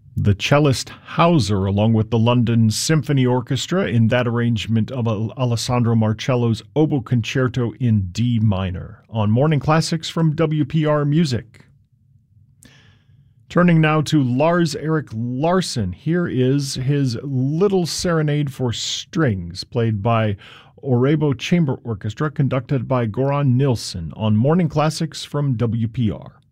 The cellist Hauser, along with the London Symphony Orchestra, in that arrangement of Alessandro Marcello's Oboe Concerto in D minor, on Morning Classics from WPR Music. Turning now to Lars-Erik Larsson, here is his Little Serenade for Strings, played by Orrebo Chamber Orchestra, conducted by Goran Nilsson, on Morning Classics from WPR.